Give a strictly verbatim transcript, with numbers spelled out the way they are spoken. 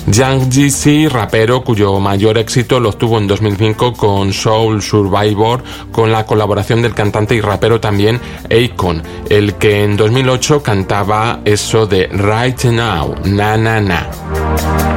Young Jeezy, rapero cuyo mayor éxito lo obtuvo en dos mil cinco con Soul Survivor, con la colaboración del cantante y rapero también Akon, el que en dos mil ocho cantaba eso de Right Now, na na na.